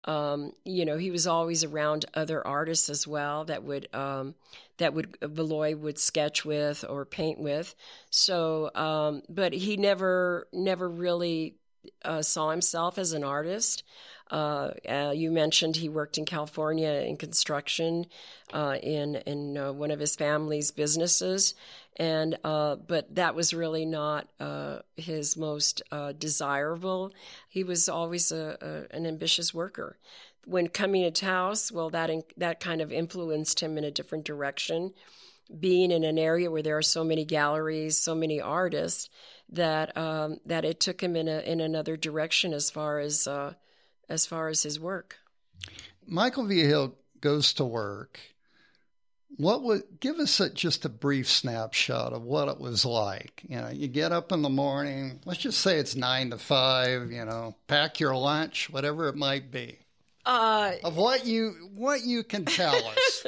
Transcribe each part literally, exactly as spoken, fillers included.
Um, you know, he was always around other artists as well that would um, that would Valois would sketch with or paint with. So, um, but he never never really uh, saw himself as an artist. Uh, uh, you mentioned he worked in California in construction uh, in in uh, one of his family's businesses, and uh, but that was really not uh, his most uh, desirable. He was always a, a, an ambitious worker. When coming to Taos, well, that in, that kind of influenced him in a different direction. Being in an area where there are so many galleries, so many artists, that um, that it took him in a in another direction as far as uh, as far as his work. Michael Vigil goes to work. What would give us a, just a brief snapshot of what it was like? You know, you get up in the morning. Let's just say it's nine to five. You know, pack your lunch, whatever it might be. Uh, of what you what you can tell us.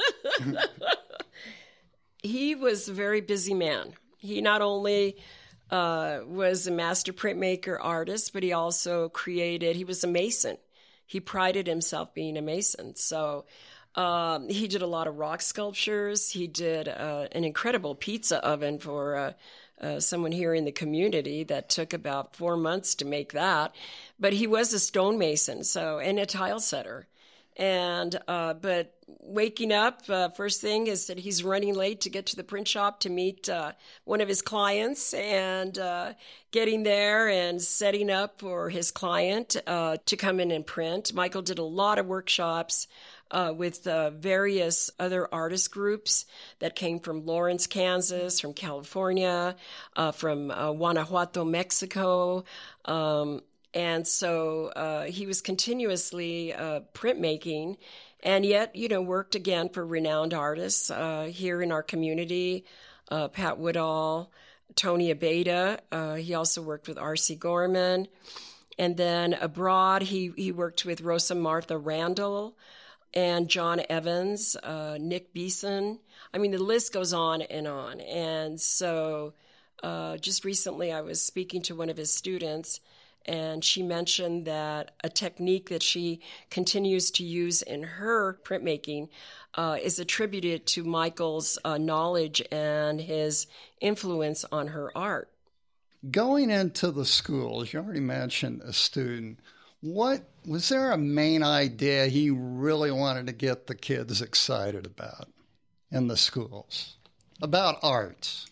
He was a very busy man. He not only uh, was a master printmaker artist, but he also created. He was a mason. He prided himself being a mason. So. Um, he did a lot of rock sculptures. He did uh, an incredible pizza oven for uh, uh, someone here in the community that took about four months to make that. But he was a stonemason, so and a tile setter. And uh, but waking up, uh, first thing is that he's running late to get to the print shop to meet uh, one of his clients, and uh, getting there and setting up for his client uh, to come in and print. Michael did a lot of workshops Uh, with uh, various other artist groups that came from Lawrence, Kansas, from California, uh, from uh, Guanajuato, Mexico. Um, and so uh, he was continuously uh, printmaking, and yet, you know, worked again for renowned artists uh, here in our community, uh, Pat Woodall, Tony Abeda. Uh, he also worked with R C Gorman. And then abroad, he, he worked with Rosa Martha Randall, and John Evans, uh, Nick Beeson. I mean, the list goes on and on. And so uh, just recently I was speaking to one of his students, and she mentioned that a technique that she continues to use in her printmaking uh, is attributed to Michael's uh, knowledge and his influence on her art. Going into the schools, you already mentioned a student. What was there a main idea he really wanted to get the kids excited about in the schools about arts?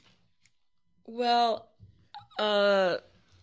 Well, uh,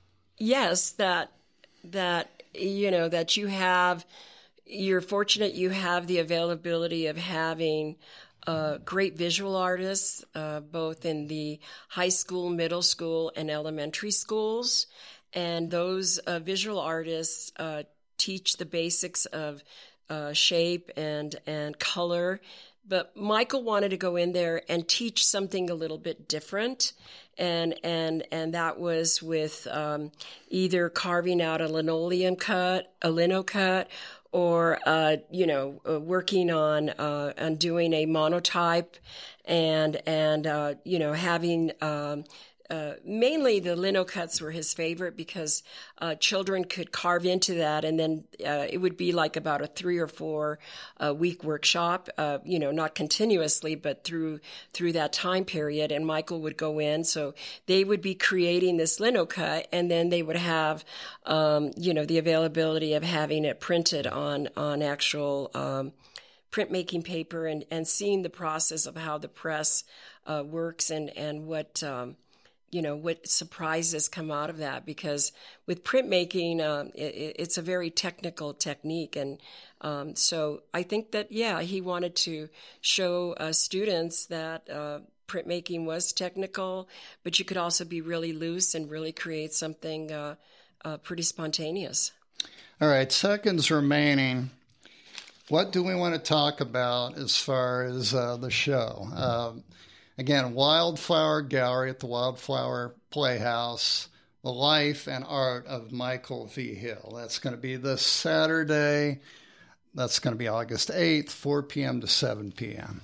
yes, that that you know that you have. You're fortunate you have the availability of having uh, great visual artists, uh, both in the high school, middle school, and elementary schools. And those uh, visual artists uh, teach the basics of uh, shape and and color. But Michael wanted to go in there and teach something a little bit different, and and and that was with um, either carving out a linoleum cut, a lino cut, or uh, you know, uh, working on uh, on doing a monotype, and and uh, you know, having. Um, Uh, mainly the lino cuts were his favorite because uh, children could carve into that, and then uh, it would be like about a three or four uh, week workshop, uh, you know, not continuously, but through through that time period. And Michael would go in, so they would be creating this lino cut, and then they would have, um, you know, the availability of having it printed on on actual um, printmaking paper, and and seeing the process of how the press uh, works, and and what. Um, you know, what surprises come out of that, because with printmaking, um, it, it's a very technical technique. And um, so I think that, yeah, he wanted to show uh, students that uh, printmaking was technical, but you could also be really loose and really create something uh, uh, pretty spontaneous. All right, seconds remaining. What do we want to talk about as far as uh, the show? Uh, Again, Wildflower Gallery at the Wildflower Playhouse, The Life and Art of Michael Vigil. That's going to be this Saturday. That's going to be August eighth, four p.m. to seven p.m.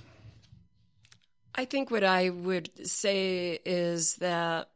I think what I would say is that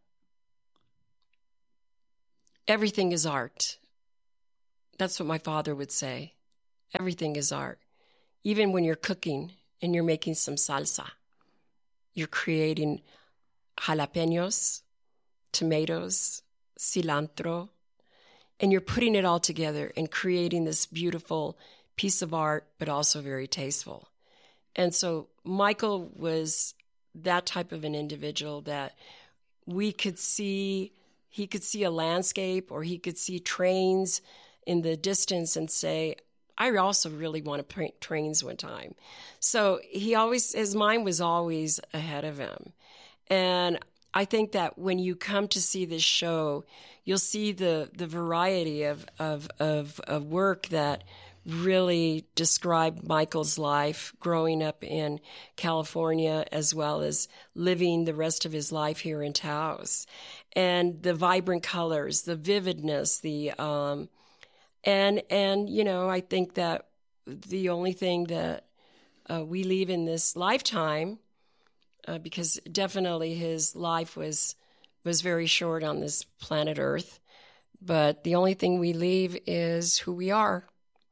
everything is art. That's what my father would say. Everything is art. Even when you're cooking and you're making some salsa, you're creating jalapenos, tomatoes, cilantro, and you're putting it all together and creating this beautiful piece of art, but also very tasteful. And so Michael was that type of an individual that we could see, he could see a landscape or he could see trains in the distance and say, I also really want to paint trains one time. So he always, his mind was always ahead of him. And I think that when you come to see this show, you'll see the, the variety of, of, of, of work that really describe Michael's life growing up in California as well as living the rest of his life here in Taos. And the vibrant colors, the vividness, the um, and and you know, I think that the only thing that uh, we leave in this lifetime, uh, because definitely his life was was very short on this planet Earth, but the only thing we leave is who we are.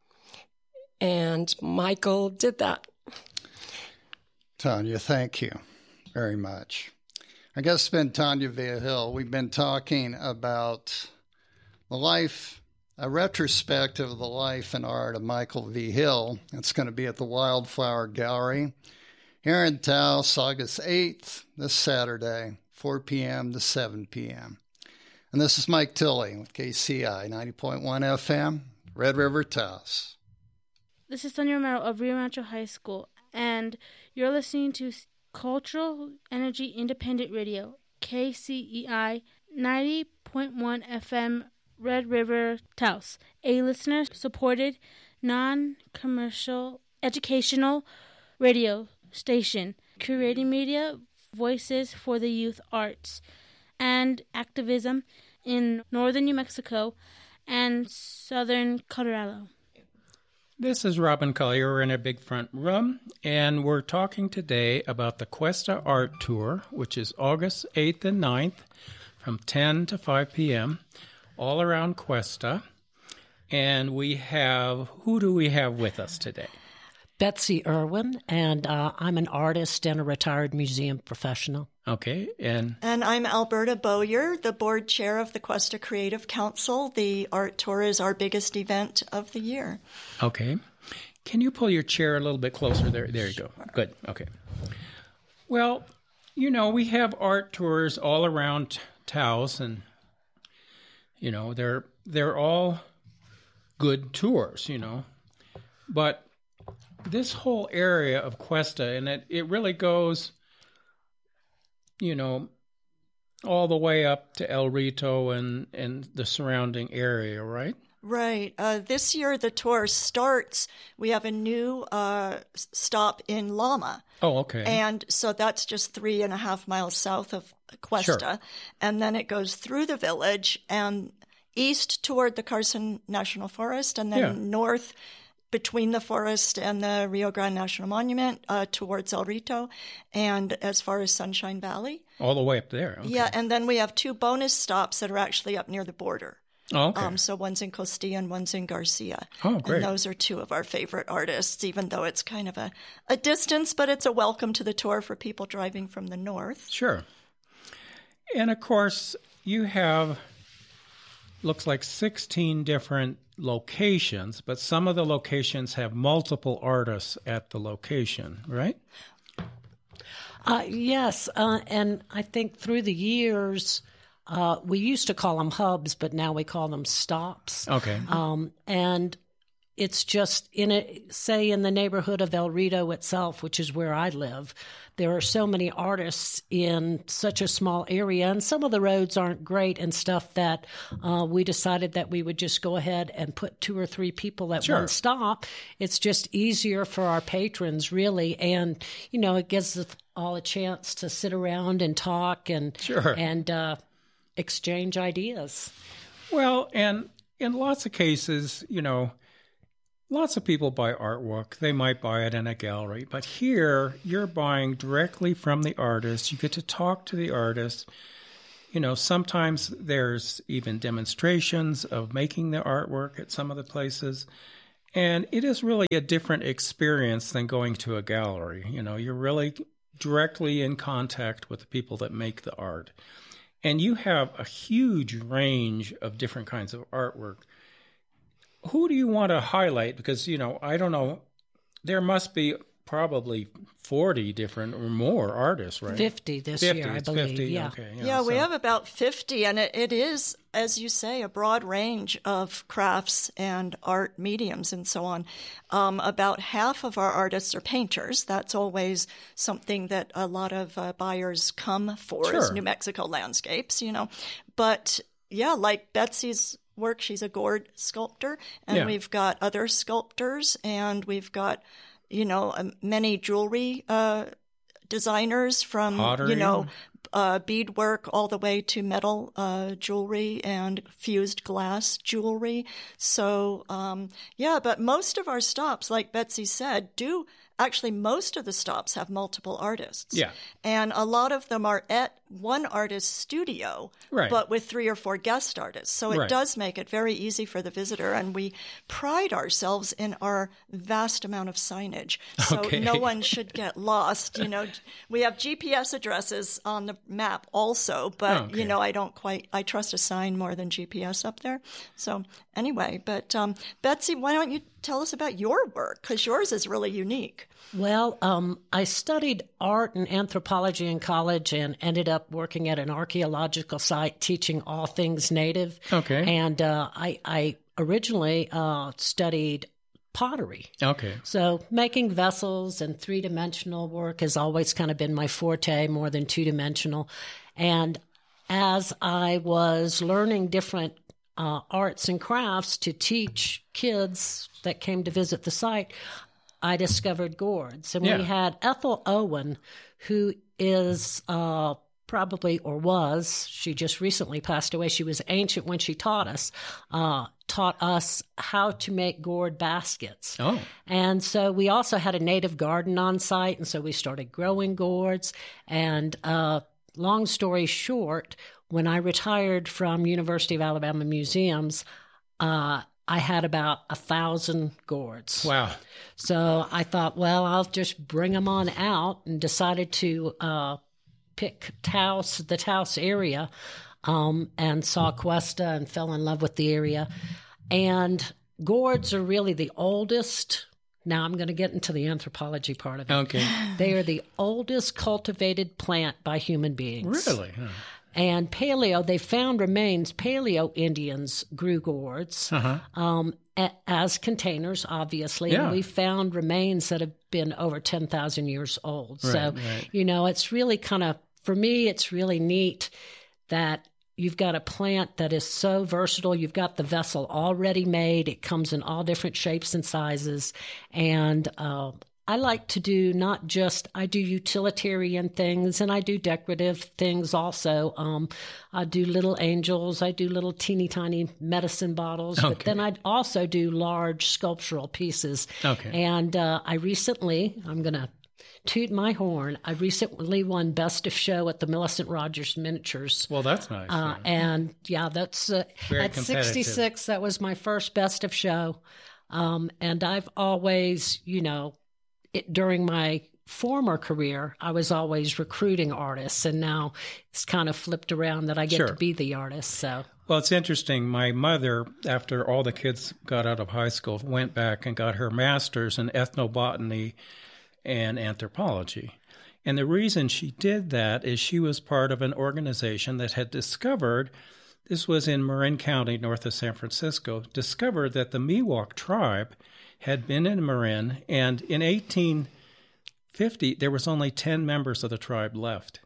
And Michael did that. Tanya, thank you very much. Our guest has been Tanya Vigil. We've been talking about the life, a retrospective of the life and art of Michael Vigil. It's going to be at the Wildflower Gallery here in Taos, August eighth, this Saturday, four p.m. to seven p.m. And this is Mike Tilley with K C I ninety point one F M, Red River, Taos. This is Sonia Romero of Rio Rancho High School, and you're listening to Cultural Energy Independent Radio, K C E I ninety point one F M, Red River, Taos, a listener-supported, non-commercial, educational radio station, curating media, voices for the youth arts, and activism in northern New Mexico and southern Colorado. This is Robin Collier. We're in a big front room, and we're talking today about the Cuesta Art Tour, which is August eighth and ninth from ten to five p.m., all around Cuesta. And we have, who do we have with us today? Betsy Irwin, and uh, I'm an artist and a retired museum professional. Okay, and... And I'm Alberta Bowyer, the board chair of the Cuesta Creative Council. The art tour is our biggest event of the year. Okay. Can you pull your chair a little bit closer? There There you go. Good, okay. Well, you know, we have art tours all around Taos, and, you know, they're they're all good tours, you know. But this whole area of Cuesta, and it, it really goes, you know, all the way up to El Rito and, and the surrounding area, right? Right. Uh, this year, the tour starts, we have a new uh, stop in Lama. Oh, okay. And so that's just three and a half miles south of Cuesta. Sure. And then it goes through the village and east toward the Carson National Forest, and then yeah. north between the forest and the Rio Grande National Monument uh, towards El Rito, and as far as Sunshine Valley. All the way up there. Okay. Yeah, and then we have two bonus stops that are actually up near the border. Oh, okay. Um, so one's in Costilla and one's in Garcia. Oh, great. And those are two of our favorite artists, even though it's kind of a, a distance, but it's a welcome to the tour for people driving from the north. Sure. And, of course, you have, looks like sixteen different locations, but some of the locations have multiple artists at the location, right? Uh, yes, uh, and I think through the years, uh, we used to call them hubs, but now we call them stops. Okay. Um, and it's just, in a, say in the neighborhood of El Rito itself, which is where I live, there are so many artists in such a small area, and some of the roads aren't great and stuff that uh, we decided that we would just go ahead and put two or three people at sure. one stop. It's just easier for our patrons, really, and, you know, it gives us all a chance to sit around and talk and, sure. and uh, exchange ideas. Well, and in lots of cases, you know, lots of people buy artwork. They might buy it in a gallery. But here, you're buying directly from the artist. You get to talk to the artist. You know, sometimes there's even demonstrations of making the artwork at some of the places. And it is really a different experience than going to a gallery. You know, you're really directly in contact with the people that make the art. And you have a huge range of different kinds of artwork. Who do you want to highlight? Because, you know, I don't know, there must be probably forty different or more artists, right? fifty this fifty, year, I it's believe. fifty, yeah, okay, Yeah, yeah we so. have about fifty, and it, it is, as you say, a broad range of crafts and art mediums and so on. Um, about half of our artists are painters. That's always something that a lot of uh, buyers come for, Sure. is New Mexico landscapes, you know. But, yeah, like Betsy's work, she's a gourd sculptor, and Yeah. we've got other sculptors, and we've got, you know, um, many jewelry uh, designers from, Pottery. you know, uh, beadwork all the way to metal uh, jewelry and fused glass jewelry. So, um, yeah, but most of our stops, like Betsy said, do actually, most of the stops have multiple artists. Yeah. And a lot of them are at one artist's studio, Right. but with three or four guest artists. So it Right. does make it very easy for the visitor. And we pride ourselves in our vast amount of signage. So Okay. no one should get lost. You know, we have G P S addresses on the map also, but, Okay. you know, I don't quite, I trust a sign more than G P S up there. So anyway, but um, Betsy, why don't you tell us about your work? Because yours is really unique. Well, um, I studied art and anthropology in college and ended up working at an archaeological site teaching all things native. Okay. And uh, I, I originally uh, studied pottery. Okay. So making vessels and three-dimensional work has always kind of been my forte, more than two-dimensional. And as I was learning different uh, arts and crafts to teach kids that came to visit the site, I discovered gourds. And Yeah. we had Ethel Owen, who is uh, probably, or was, she just recently passed away. She was ancient when she taught us, uh, taught us how to make gourd baskets. Oh. And so we also had a native garden on site, and so we started growing gourds. And uh, long story short, when I retired from University of Alabama Museums, uh, I had about a thousand gourds. Wow. So I thought, well, I'll just bring them on out, and decided to uh, pick Taos, the Taos area, um, and saw Cuesta and fell in love with the area. And gourds are really the oldest. Now I'm going to get into the anthropology part of it. Okay. They are the oldest cultivated plant by human beings. Really? Huh. And paleo, they found remains. Paleo Indians grew gourds Uh-huh. um, a- as containers, obviously. Yeah. And we found remains that have been over ten thousand years old. Right, so, right. you know, it's really kind of, for me, it's really neat that you've got a plant that is so versatile. You've got the vessel already made. It comes in all different shapes and sizes. And uh, I like to do not just, I do utilitarian things, and I do decorative things also. Um, I do little angels. I do little teeny tiny medicine bottles. But Okay. then I also do large sculptural pieces. Okay. And uh, I recently, I'm going to toot my horn, I recently won Best of Show at the Millicent Rogers Miniatures. Well, that's nice. Uh, yeah. and yeah, that's uh, Very at competitive. sixty-six. That was my first Best of Show, um, and I've always, you know, it, during my former career, I was always recruiting artists, and now it's kind of flipped around that I get Sure. to be the artist. So Well, it's interesting. My mother, after all the kids got out of high school, went back and got her master's in ethnobotany and anthropology. And the reason she did that is she was part of an organization that had discovered, this was in Marin County, north of San Francisco, discovered that the Miwok tribe had been in Marin, and in eighteen fifty, there was only ten members of the tribe left.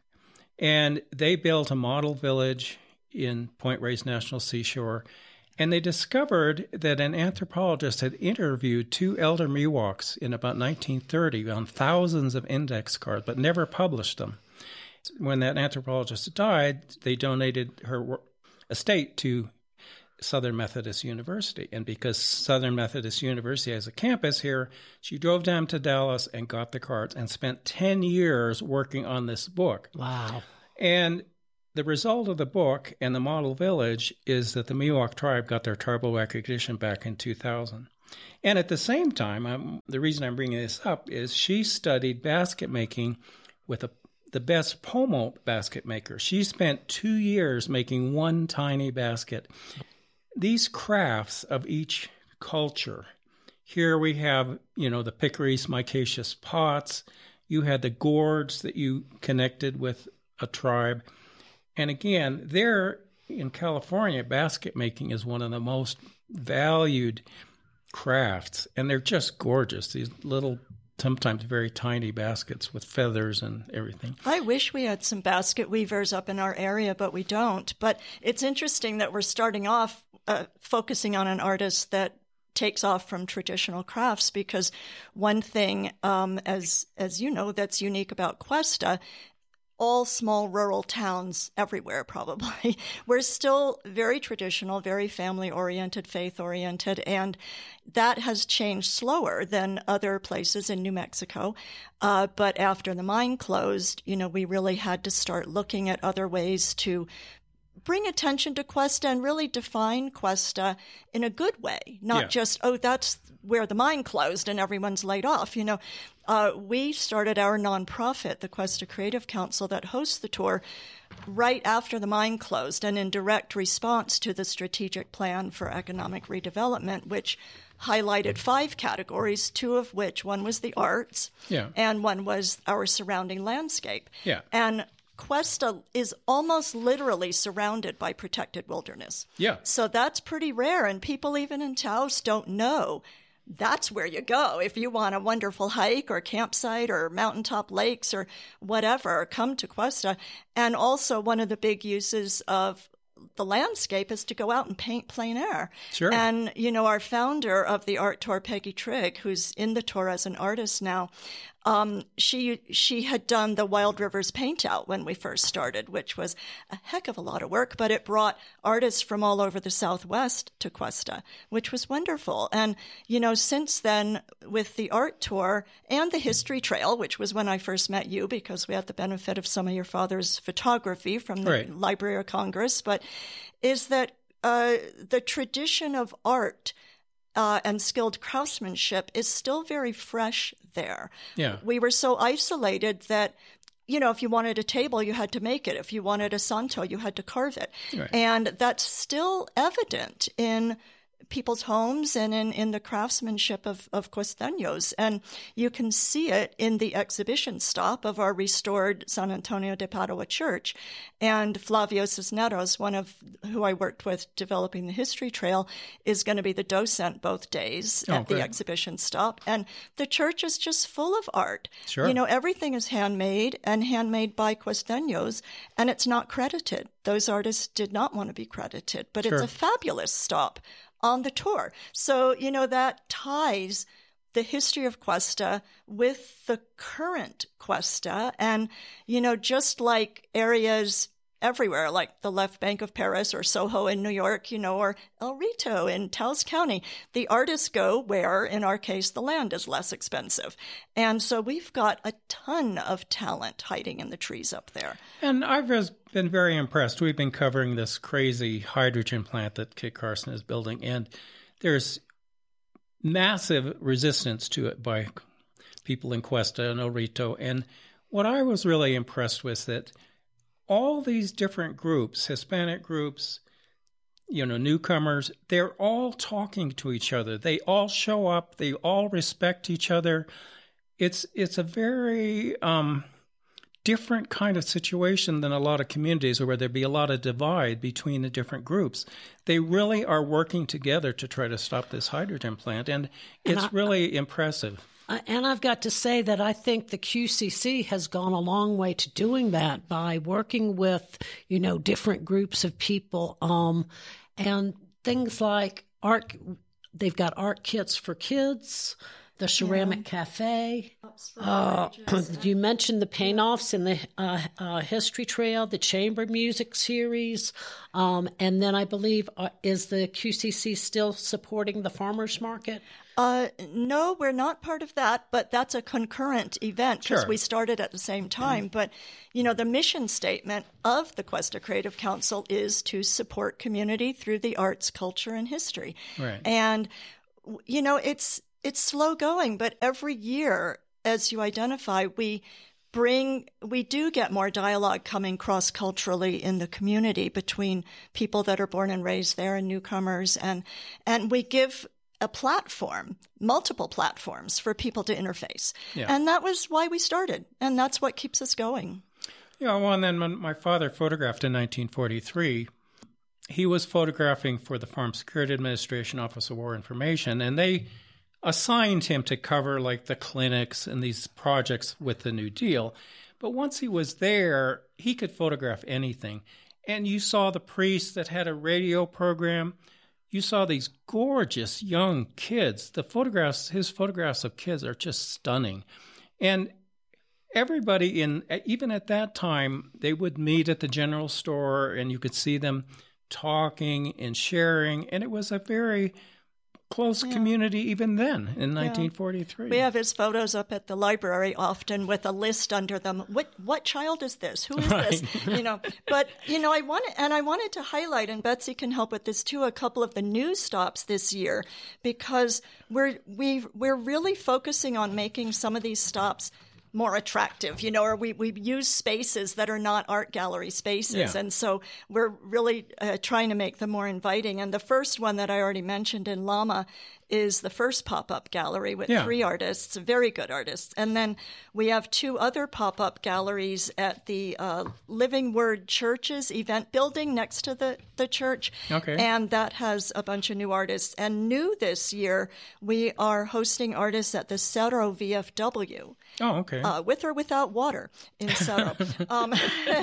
And they built a model village in Point Reyes National Seashore, and they discovered that an anthropologist had interviewed two elder Miwoks in about nineteen thirty on thousands of index cards, but never published them. When that anthropologist died, they donated her estate to Southern Methodist University. And because Southern Methodist University has a campus here, she drove down to Dallas and got the cards and spent ten years working on this book. wow, And the result of the book and the model village is that the Miwok tribe got their tribal recognition back in two thousand. And at the same time, I'm, the reason I'm bringing this up is she studied basket making with a, the best pomo basket maker. She spent two years making one tiny basket. These crafts of each culture, here we have, you know, the Pickeries micaceous pots. You had the gourds that you connected with a tribe. And again, there in California, basket making is one of the most valued crafts. And they're just gorgeous, these little, sometimes very tiny baskets with feathers and everything. I wish we had some basket weavers up in our area, but we don't. But it's interesting that we're starting off uh, focusing on an artist that takes off from traditional crafts, because one thing, um, as as you know, that's unique about Cuesta, all small rural towns everywhere probably, we're still very traditional, very family-oriented, faith-oriented, and that has changed slower than other places in New Mexico. Uh, but after the mine closed, you know, we really had to start looking at other ways to bring attention to Cuesta and really define Cuesta in a good way, not yeah. just, oh, that's where the mine closed and everyone's laid off. You know, uh, we started our nonprofit, the Cuesta Creative Council, that hosts the tour right after the mine closed and in direct response to the strategic plan for economic redevelopment, which highlighted five categories, two of which, one was the arts, yeah. and one was our surrounding landscape. Yeah. And Cuesta is almost literally surrounded by protected wilderness. Yeah. So that's pretty rare, and people even in Taos don't know that's where you go. If you want a wonderful hike or campsite or mountaintop lakes or whatever, come to Cuesta. And also one of the big uses of the landscape is to go out and paint plein air. Sure. And, you know, our founder of the art tour, Peggy Trigg, who's in the tour as an artist now, um, she she had done the Wild Rivers Paint Out when we first started, which was a heck of a lot of work, but it brought artists from all over the Southwest to Cuesta, which was wonderful. And, you know, since then, with the art tour and the history trail, which was when I first met you because we had the benefit of some of your father's photography from the right. Library of Congress, but is that uh, the tradition of art Uh, and skilled craftsmanship is still very fresh there. Yeah. We were so isolated that, you know, if you wanted a table, you had to make it. If you wanted a santo, you had to carve it. Right. And that's still evident in people's homes and in, in the craftsmanship of, of Cuesteños. And you can see it in the exhibition stop of our restored San Antonio de Padua Church. And Flavio Cisneros, one of who I worked with developing the history trail, is going to be the docent both days oh, at the great. exhibition stop. And the church is just full of art. Sure. You know, everything is handmade and handmade by Cuesteños, and it's not credited. Those artists did not want to be credited, but Sure. it's a fabulous stop on the tour. So, you know, that ties the history of Cuesta with the current Cuesta. And, you know, just like areas everywhere, like the left bank of Paris or Soho in New York, you know, or El Rito in Taos County, the artists go where, in our case, the land is less expensive. And so we've got a ton of talent hiding in the trees up there. And I've been very impressed. We've been covering this crazy hydrogen plant that Kit Carson is building, and there's massive resistance to it by people in Cuesta and El Rito. And what I was really impressed with that all these different groups, Hispanic groups, you know, newcomers, they're all talking to each other. They all show up. They all respect each other. It's it's a very um, different kind of situation than a lot of communities where there'd be a lot of divide between the different groups. They really are working together to try to stop this hydrogen plant, and it's and I, really impressive. And I've got to say that I think the Q C C has gone a long way to doing that by working with, you know, different groups of people, um, and things like art. They've got art kits for kids, the ceramic yeah. cafe. Uh, you mentioned the paint-offs in the uh, uh, history trail, the chamber music series, um, and then I believe uh, is the Q C C still supporting the farmers market? Uh, no, we're not part of that, but that's a concurrent event because sure. we started at the same time. Mm-hmm. But, you know, the mission statement of the Cuesta Creative Council is to support community through the arts, culture, and history. Right. And you know, it's it's slow going, but every year, as you identify, we bring, we do get more dialogue coming cross-culturally in the community between people that are born and raised there and newcomers, and and we give a platform, multiple platforms for people to interface. Yeah. And that was why we started, and that's what keeps us going. Yeah, well, and then when my father photographed in nineteen forty-three, he was photographing for the Farm Security Administration Office of War Information, and they assigned him to cover like the clinics and these projects with the New Deal. But once he was there, he could photograph anything. And you saw the priest that had a radio program. You saw these gorgeous young kids. The photographs, his photographs of kids are just stunning. And everybody in, even at that time, they would meet at the general store and you could see them talking and sharing. And it was a very close yeah. community even then in nineteen forty-three. Yeah. We have his photos up at the library often with a list under them. What what child is this? Who is right. this? You know, but you know, I wanted and I wanted to highlight, and Betsy can help with this too, a couple of the new stops this year, because we're we we're really focusing on making some of these stops more attractive, you know, or we, we use spaces that are not art gallery spaces. Yeah. And so we're really uh, trying to make them more inviting. And the first one that I already mentioned in Lama is the first pop-up gallery with yeah. three artists, very good artists. And then we have two other pop-up galleries at the uh, Living Word Church's event building next to the, the church. Okay. And that has a bunch of new artists. And new this year, we are hosting artists at the Cerro V F W. Oh, okay. Uh, with or without water in Cerro. um,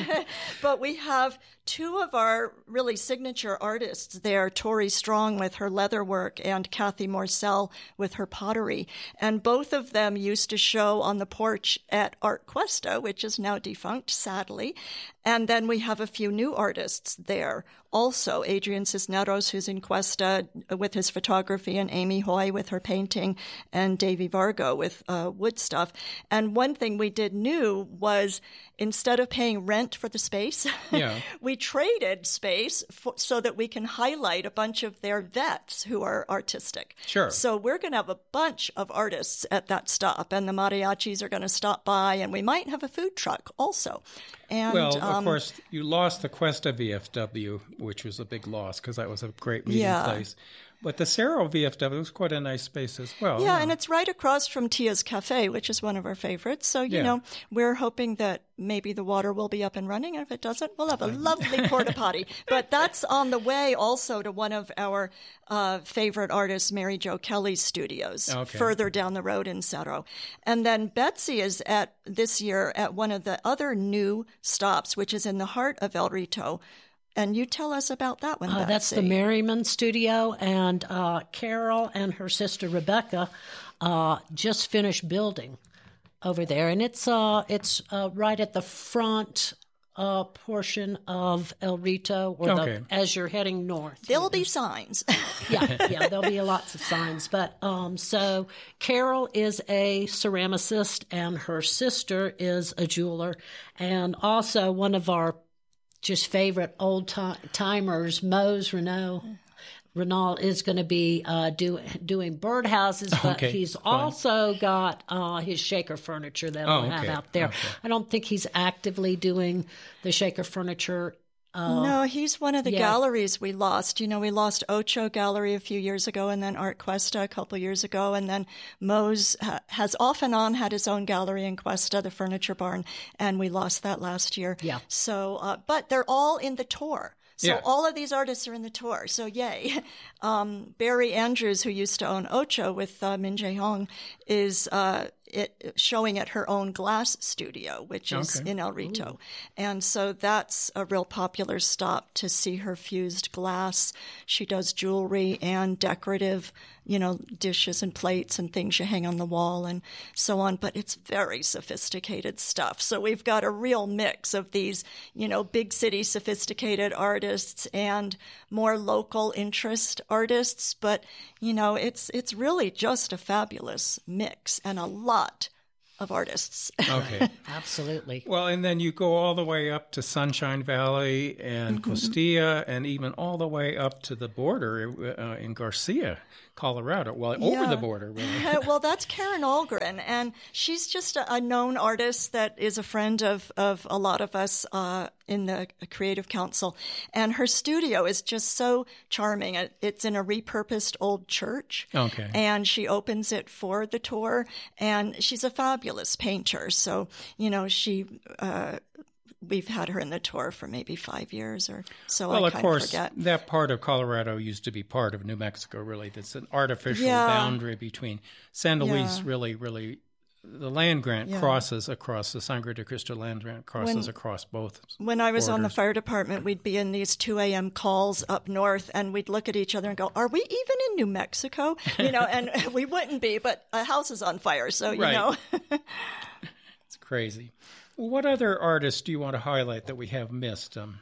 but we have two of our really signature artists there, Tori Strong with her leatherwork and Kathy Morcell with her pottery. And both of them used to show on the porch at Art Cuesta, which is now defunct, sadly. And then we have a few new artists there also. Adrian Cisneros, who's in Cuesta with his photography, and Amy Hoy with her painting, and Davey Vargo with uh, wood stuff. And one thing we did new was, instead of paying rent for the space, yeah. we traded space for, so that we can highlight a bunch of their vets who are artistic. Sure. So we're going to have a bunch of artists at that stop, and the mariachis are going to stop by, and we might have a food truck also. And, well, um, of course, you lost the Cuesta V F W, which was a big loss because that was a great meeting yeah. place. But the Cerro V F W was quite a nice space as well. Yeah, yeah. and it's right across from Tia's Cafe, which is one of our favorites. So, you yeah. know, we're hoping that maybe the water will be up and running. And if it doesn't, we'll have a lovely porta potty. But that's on the way also to one of our uh, favorite artists, Mary Jo Kelly's studios, okay. further down the road in Cerro. And then Betsy is at this year at one of the other new stops, which is in the heart of El Rito. And you tell us about that one, uh, That's the Merriman Studio, and uh, Carol and her sister Rebecca uh, just finished building over there. And it's uh, it's uh, right at the front uh, portion of El Rito, or okay. the, as you're heading north. There'll be signs. yeah, yeah, there'll be lots of signs. But um, so Carol is a ceramicist, and her sister is a jeweler, and also one of our just favorite old timers, Mose Renault. Renault is going to be uh, do, doing birdhouses, but okay, he's fine. also got uh, his shaker furniture that oh, he'll okay. have out there. Okay. I don't think he's actively doing the shaker furniture. Uh, no, he's one of the yeah. galleries we lost. You know, we lost Ocho Gallery a few years ago, and then Art Cuesta a couple years ago, and then Mose ha- has off and on had his own gallery in Cuesta, the Furniture Barn, and we lost that last year. Yeah. So, uh, but they're all in the tour. So yeah. all of these artists are in the tour. So yay. Um, Barry Andrews, who used to own Ocho with uh, Min Jae Hong, is uh, it, showing at her own glass studio, which is okay. in El Rito. Ooh. And so that's a real popular stop to see her fused glass. She does jewelry and decorative, you know, dishes and plates and things you hang on the wall and so on. But it's very sophisticated stuff. So we've got a real mix of these, you know, big city sophisticated artists and more local interest artists. But, you know, it's it's really just a fabulous mix and a lot of artists. Okay. Absolutely. Well, and then you go all the way up to Sunshine Valley and mm-hmm. Costilla, and even all the way up to the border uh, in Garcia, Colorado, well, Yeah. over the border, really. Uh, well, that's Karen Algren, and she's just a, a known artist that is a friend of, of a lot of us uh, in the Creative Council. And her studio is just so charming. It, it's in a repurposed old church. Okay. And she opens it for the tour, and she's a fabulous painter. So, you know, she... Uh, We've had her in the tour for maybe five years or so. Well, I of kind course, of forget. that part of Colorado used to be part of New Mexico, really. That's an artificial Yeah. boundary between San Luis, Yeah. really, really. The land grant Yeah. crosses across, the Sangre de Cristo land grant crosses When- across both. When I was on the borders. fire department, we'd be in these two a.m. calls up north, and we'd look at each other and go, "Are we even in New Mexico?" You know, and we wouldn't be, but a house is on fire, so you Right. know. It's crazy. What other artists do you want to highlight that we have missed? Um,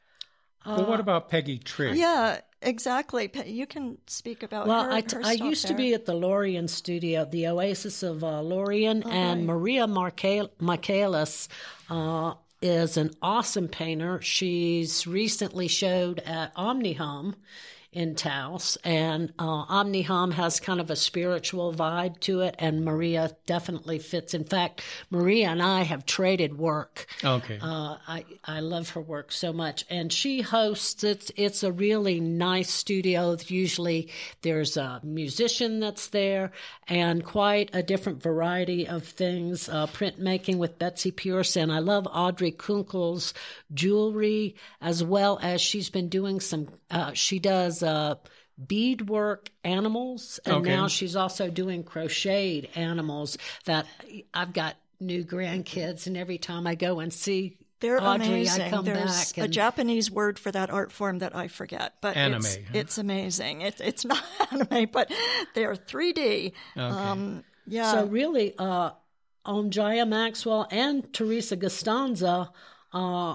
well, what about Peggy Trigg? Yeah, exactly. Pe- You can speak about Well, her. I, t- her I stuff used to there. be at the Lorien studio, the Oasis of uh, Lorien, and Maria Marca- Michaelis uh, is an awesome painter. She's recently showed at OmniHome in Taos, and uh, OmniHome has kind of a spiritual vibe to it, and Maria definitely fits. In fact, Maria and I have traded work. Okay. Uh, I I love her work so much, and she hosts. It's it's a really nice studio. Usually, there's a musician that's there, and quite a different variety of things. Uh, printmaking with Betsy Pierce, and I love Audrey Kunkel's jewelry, as well as she's been doing some. Uh, she does uh, beadwork animals, and Okay. now she's also doing crocheted animals. That I've got new grandkids, and every time I go and see They're Audrey, amazing. I come There's back a and Japanese word for that art form that I forget, but Anime, it's, huh? it's amazing. It, it's not anime, but they're three D. Um, yeah. so really, uh, on Jaya Maxwell and Teresa Costanza, uh,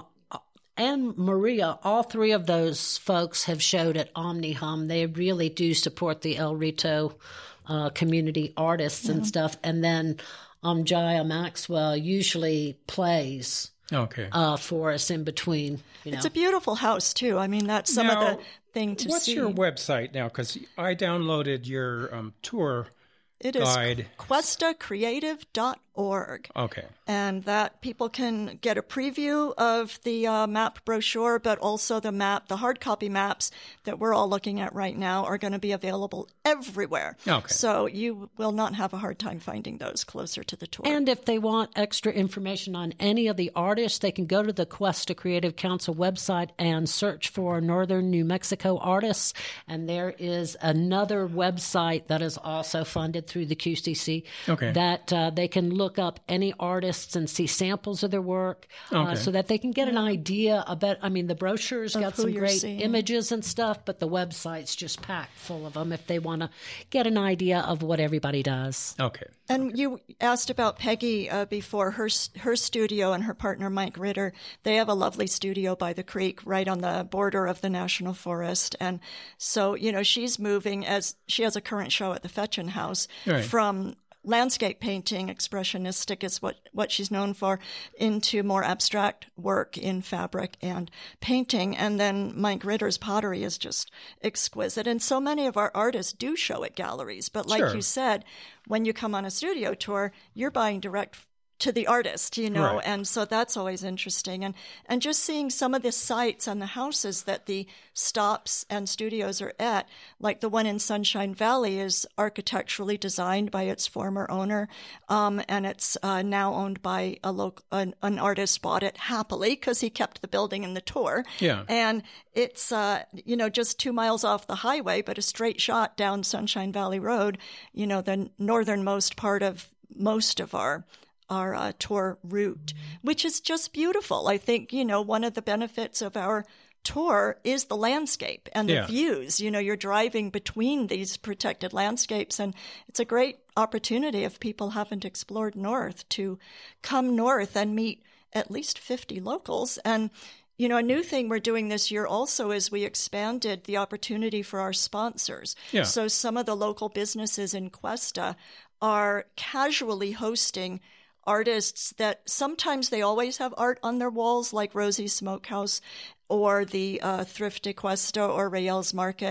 and Maria, all three of those folks have showed at OmniHome. They really do support the El Rito uh, community artists and stuff. And then um, Jaya Maxwell usually plays Okay. uh, for us in between. You know. It's a beautiful house, too. I mean, that's some Now, of the thing to What's see. your website now? Because I downloaded your um, tour It is guide. Questa Creative dot org. Okay. And that people can get a preview of the uh, map brochure, but also the map, the hard copy maps that we're all looking at right now are going to be available everywhere. Okay. So you will not have a hard time finding those closer to the tour. And if they want extra information on any of the artists, they can go to the Cuesta Creative Council website and search for Northern New Mexico artists. And there is another website that is also funded through the Q C C Okay. that uh, they can look up any artists and see samples of their work uh, Okay. so that they can get an idea about, I mean, the brochure's got who some you're great seeing. images and stuff, but the website's just packed full of them if they want to get an idea of what everybody does. Okay. And you asked about Peggy uh, before. Her her studio and her partner Mike Ritter, they have a lovely studio by the creek right on the border of the National Forest. And so, you know, she's moving, as she has a current show at the Fetchin House, Right. from landscape painting, expressionistic is what, what she's known for, into more abstract work in fabric and painting. And then Mike Ritter's pottery is just exquisite. And so many of our artists do show at galleries. But like Sure. you said, when you come on a studio tour, you're buying direct to the artist, you know, Right. and so that's always interesting. And and just seeing some of the sites and the houses that the stops and studios are at, like the one in Sunshine Valley is architecturally designed by its former owner, um, and it's uh, now owned by a local, an, an artist bought it happily because he kept the building in the tour. Yeah. And it's, uh, you know, just two miles off the highway, but a straight shot down Sunshine Valley Road, you know, the northernmost part of most of our our uh, tour route, which is just beautiful. I think, you know, one of the benefits of our tour is the landscape and the Yeah. views. You know, you're driving between these protected landscapes, and it's a great opportunity if people haven't explored north to come north and meet at least fifty locals. And you know, a new thing we're doing this year also is we expanded the opportunity for our sponsors. Yeah. So some of the local businesses in Cuesta are casually hosting artists that sometimes they always have art on their walls, like Rosie's Smokehouse or the uh, Thrift de Cuesta or Rael's Market.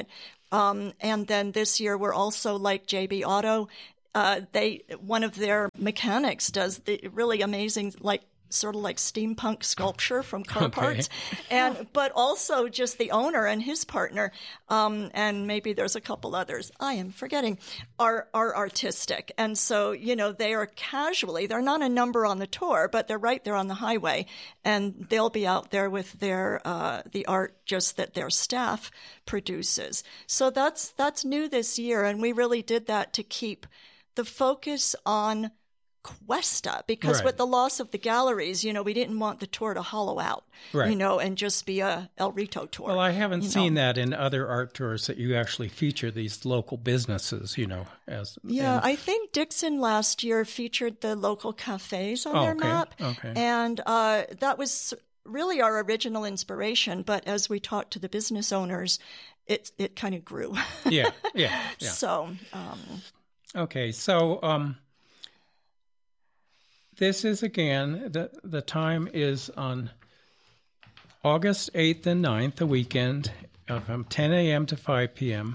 Um, and then this year we're also like J B Auto. Uh, they one of their mechanics does the really amazing, like sort of like steampunk sculpture from car Okay. parts, and but also just the owner and his partner, um, and maybe there's a couple others I am forgetting, are are artistic, and so you know they are casually, they're not a number on the tour, but they're right there on the highway, and they'll be out there with their uh, the art just that their staff produces. So that's that's new this year, and we really did that to keep the focus on Cuesta, because Right. with the loss of the galleries, you know, we didn't want the tour to hollow out, Right. you know, and just be a El Rito tour. Well, I haven't you seen know. that in other art tours that you actually feature these local businesses, you know, as Yeah, and- I think Dixon last year featured the local cafes on Oh, their okay, map, okay. and uh, that was really our original inspiration. But as we talked to the business owners, it it kind of grew. yeah, yeah, yeah. So. Um, Okay, so um, this is again, the, the time is on August eighth and ninth, the weekend, uh, from ten a.m. to five p.m.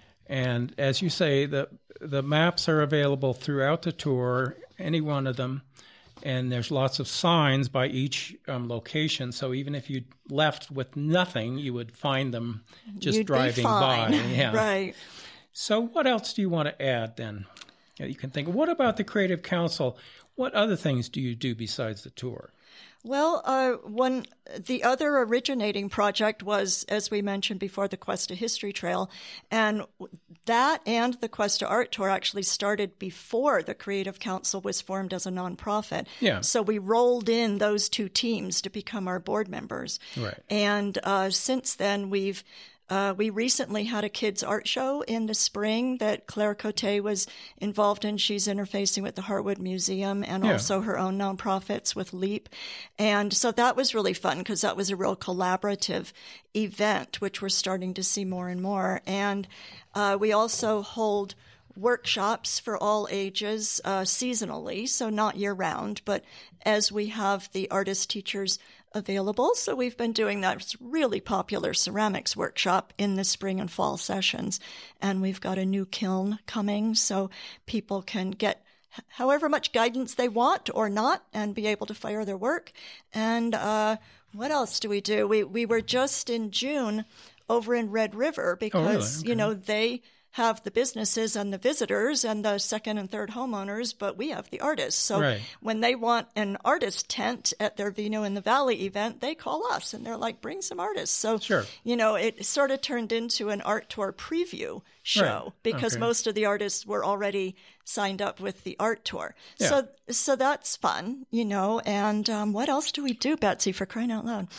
And as you say, the the maps are available throughout the tour, any one of them. And there's lots of signs by each um, location. So even if you left with nothing, you would find them just you'd driving be fine. by. Yeah. Right. So what else do you want to add then? You can think, what about the Creative Council? What other things do you do besides the tour? Well, uh, one the other originating project was, as we mentioned before, the Cuesta History Trail, and that and the Cuesta Art Tour actually started before the Creative Council was formed as a nonprofit. Yeah. So we rolled in those two teams to become our board members. Right. And uh, since then, we've Uh, we recently had a kids' art show in the spring that Claire Cote was involved in. She's interfacing with the Hartwood Museum and Yeah. also her own nonprofits with LEAP. And so that was really fun because that was a real collaborative event, which we're starting to see more and more. And uh, we also hold workshops for all ages uh, seasonally, so not year-round, but as we have the artist teachers available. So we've been doing that really popular ceramics workshop in the spring and fall sessions. And we've got a new kiln coming, so people can get however much guidance they want or not and be able to fire their work. And uh, what else do we do? We, we were just in June over in Red River because, Oh, really? Okay. you know, they have the businesses and the visitors and the second and third homeowners, but we have the artists. So Right. when they want an artist tent at their Vino in the Valley event, they call us and they're like, bring some artists. So, Sure. you know, it sort of turned into an art tour preview show Right. because Okay. most of the artists were already signed up with the art tour. Yeah. So, so that's fun, you know. And um, what else do we do, Betsy, for crying out loud?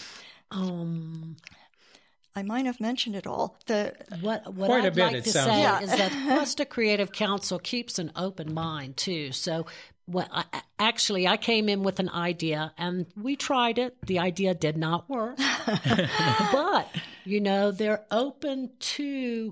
Um, I might have mentioned it all. The what what Quite a I'd bit, like it to sounds say like. is that Cuesta Creative Council keeps an open mind too. So, well, I, actually, I came in with an idea, and we tried it. The idea did not work, but you know, they're open to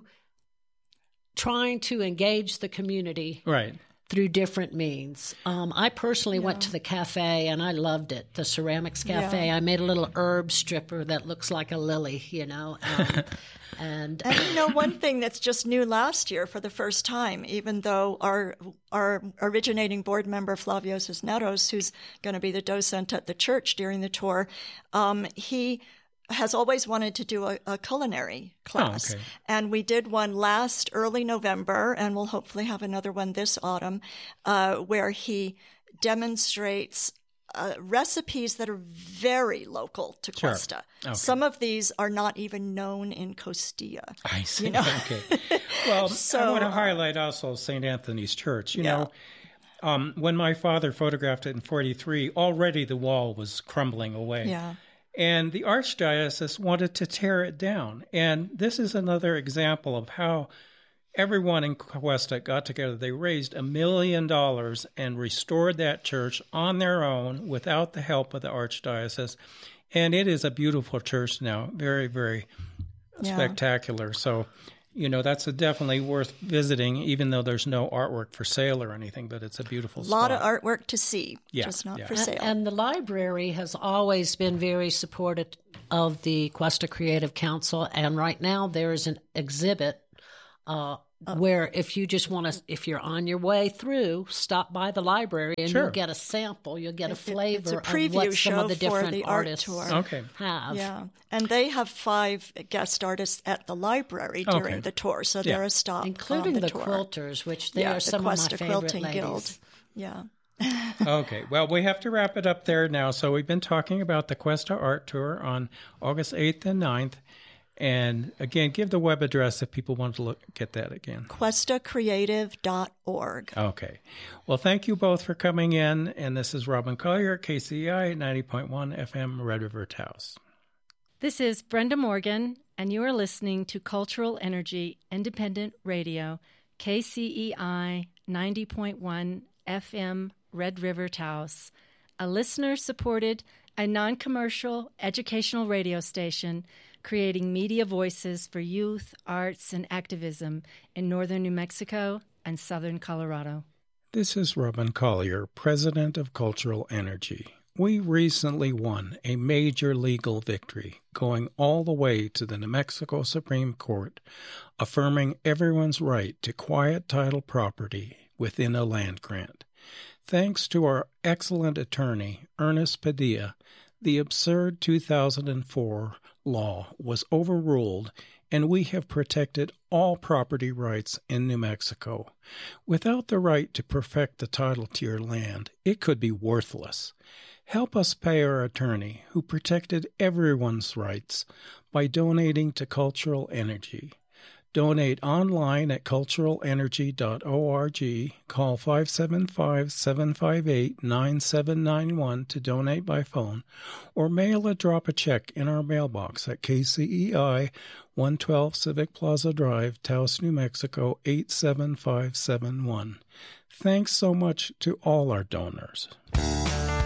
trying to engage the community Right. through different means. Um, I personally went to the cafe and I loved it, the ceramics cafe. Yeah. I made a little herb stripper that looks like a lily, you know. Um, and And you know, one thing that's just new last year for the first time, even though our our originating board member Flavio Cisneros, who's going to be the docent at the church during the tour, um, he has always wanted to do a, a culinary class. Oh, okay. And we did one last early November, and we'll hopefully have another one this autumn, uh, where he demonstrates uh, recipes that are very local to Sure. Cuesta. Okay. Some of these are not even known in Costilla. I see. You know? Okay. Well, I So, want to uh, highlight also Saint Anthony's Church. You Yeah. know, um, when my father photographed it in forty-three, already the wall was crumbling away. Yeah. And the Archdiocese wanted to tear it down. And this is another example of how everyone in Cuesta got together. They raised a million dollars and restored that church on their own without the help of the Archdiocese. And it is a beautiful church now, very, very Yeah. spectacular. So, you know, that's a definitely worth visiting, even though there's no artwork for sale or anything, but it's a beautiful A lot spot. of artwork to see, Yeah, just not yeah. for A- sale. And the library has always been very supportive of the Cuesta Creative Council. And right now there is an exhibit Uh, where if you just want to, if you're on your way through, stop by the library and Sure. you'll get a sample, you'll get a flavor it's a of preview what some show of the for different the art artists tour. Okay. have. Yeah, and they have five guest artists at the library during Okay. the tour, so Yeah. they're a stop Including on the, the tour. quilters, which they yeah, are the some of my Cuesta favorite Quilting ladies. Guild. Yeah. Okay, well, we have to wrap it up there now. So we've been talking about the Cuesta Art Tour on August eighth and ninth. And again, give the web address if people want to look get that again. Cuesta Creative dot org. Okay. Well, thank you both for coming in. And this is Robin Collier at K C E I ninety point one F M Red River Taos. This is Brenda Morgan, and you are listening to Cultural Energy Independent Radio, K C E I ninety point one F M Red River Taos, a listener-supported and non-commercial educational radio station creating media voices for youth, arts, and activism in northern New Mexico and southern Colorado. This is Robin Collier, President of Cultural Energy. We recently won a major legal victory, going all the way to the New Mexico Supreme Court, affirming everyone's right to quiet title property within a land grant. Thanks to our excellent attorney, Ernest Padilla, the absurd two thousand four law was overruled, and we have protected all property rights in New Mexico. Without the right to perfect the title to your land, it could be worthless. Help us pay our attorney, who protected everyone's rights, by donating to Cultural Energy. Donate online at cultural energy dot org. Call five seven five, seven five eight, nine seven nine one to donate by phone, or mail or drop a check in our mailbox at K C E I, one twelve Civic Plaza Drive, Taos, New Mexico, eight seven five seven one. Thanks so much to all our donors.